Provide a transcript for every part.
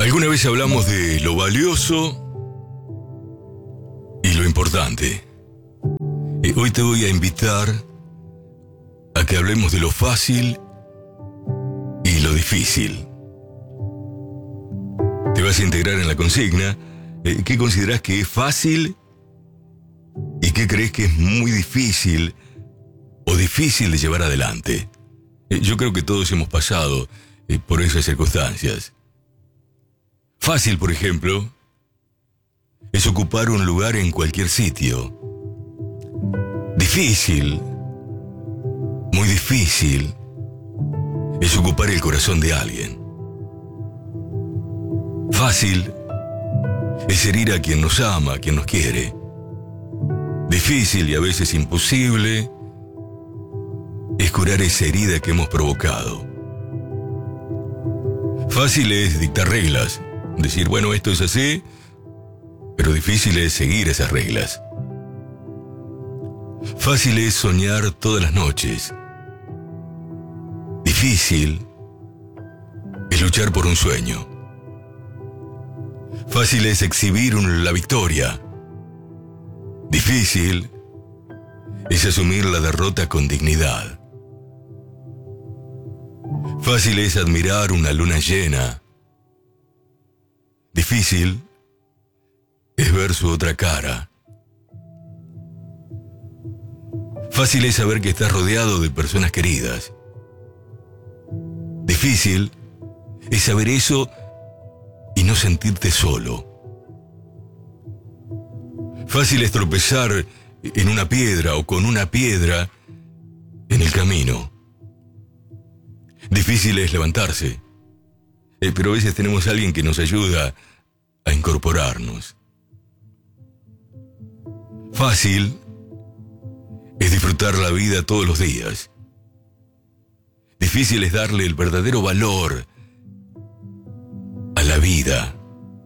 Alguna vez hablamos de lo valioso y lo importante. Hoy te voy a invitar a que hablemos de lo fácil y lo difícil. Te vas a integrar en la consigna. ¿Qué considerás que es fácil y qué crees que es muy difícil o difícil de llevar adelante? Yo creo que todos hemos pasado por esas circunstancias. Fácil, por ejemplo, es ocupar un lugar en cualquier sitio. Difícil, muy difícil, es ocupar el corazón de alguien. Fácil es herir a quien nos ama, a quien nos quiere. Difícil y a veces imposible es curar esa herida que hemos provocado. Fácil es dictar reglas, decir, bueno, esto es así, pero difícil es seguir esas reglas. Fácil es soñar todas las noches. Difícil es luchar por un sueño. Fácil es exhibir la victoria. Difícil es asumir la derrota con dignidad. Fácil es admirar una luna llena. Difícil es ver su otra cara. Fácil es saber que estás rodeado de personas queridas. Difícil es saber eso y no sentirte solo. Fácil es tropezar en una piedra o con una piedra en el camino. Difícil es levantarse, pero a veces tenemos a alguien que nos ayuda a incorporarnos. Fácil es disfrutar la vida todos los días. Difícil es darle el verdadero valor a la vida.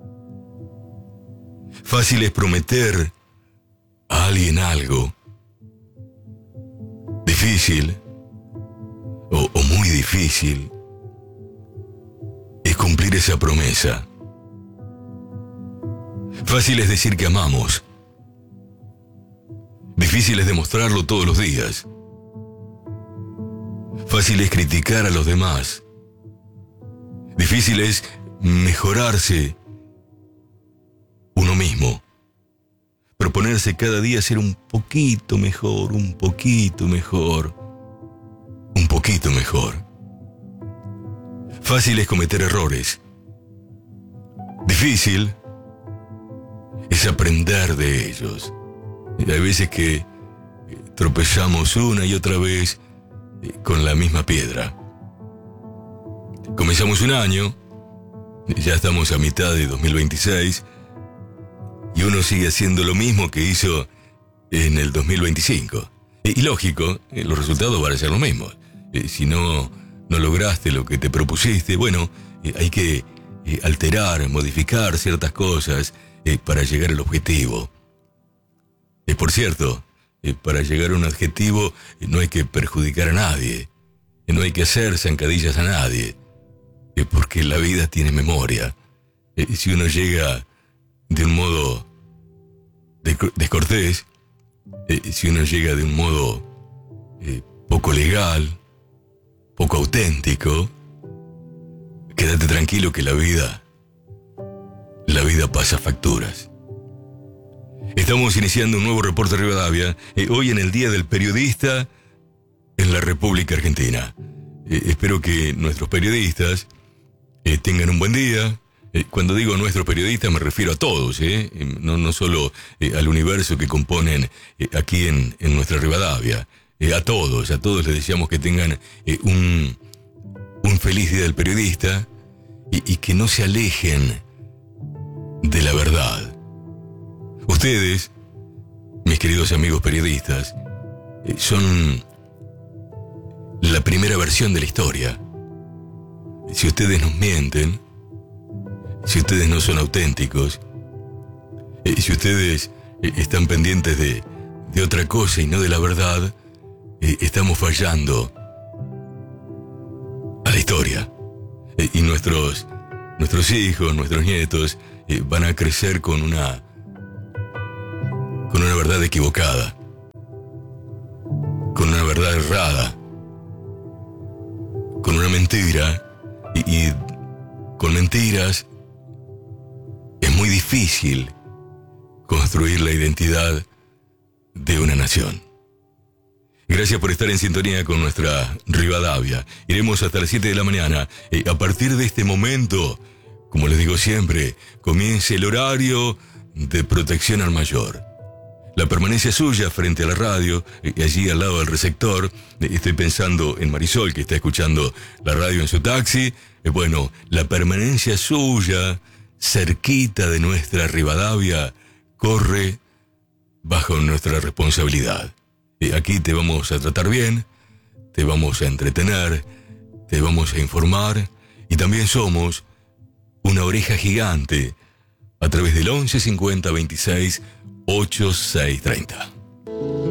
Fácil es prometer a alguien algo. Difícil, o muy difícil, es cumplir esa promesa. Fácil es decir que amamos. Difícil es demostrarlo todos los días. Fácil es criticar a los demás. Difícil es mejorarse uno mismo. Proponerse cada día ser un poquito mejor, un poquito mejor, un poquito mejor. Fácil es cometer errores. Difícil es aprender de ellos. Hay veces que tropezamos una y otra vez con la misma piedra. Comenzamos un año, ya estamos a mitad de 2026 y uno sigue haciendo lo mismo que hizo en el 2025. Y lógico, los resultados van a ser los mismos. Si no lograste lo que te propusiste, bueno, hay que alterar, modificar ciertas cosas para llegar al objetivo. Por cierto, para llegar a un objetivo no hay que perjudicar a nadie, no hay que hacer zancadillas a nadie, porque la vida tiene memoria. Si uno llega de un modo descortés, si uno llega de un modo poco legal, poco auténtico, quédate tranquilo que la vida pasa facturas. Estamos iniciando un nuevo Reporte Rivadavia, hoy en el Día del Periodista en la República Argentina. Espero que nuestros periodistas tengan un buen día. Cuando digo nuestros periodistas me refiero a todos, no solo al universo que componen aquí en nuestra Rivadavia. A todos les deseamos que tengan un feliz Día del Periodista y que no se alejen de la verdad. Ustedes, mis queridos amigos periodistas, son la primera versión de la historia. Si ustedes nos mienten, si ustedes no son auténticos, si ustedes están pendientes de otra cosa y no de la verdad, estamos fallando a la historia. Y nuestros nuestros hijos, nuestros nietos, van a crecer con una verdad equivocada, con una verdad errada, con una mentira, y con mentiras es muy difícil construir la identidad de una nación. Gracias por estar en sintonía con nuestra Rivadavia. Iremos hasta las 7 de la mañana. A partir de este momento, como les digo siempre, comienza el horario de protección al mayor. La permanencia suya frente a la radio, allí al lado del receptor. Estoy pensando en Marisol, que está escuchando la radio en su taxi. Bueno, la permanencia suya, cerquita de nuestra Rivadavia, corre bajo nuestra responsabilidad. Aquí te vamos a tratar bien, te vamos a entretener, te vamos a informar, y también somos una oreja gigante a través del 11 50 26 8630.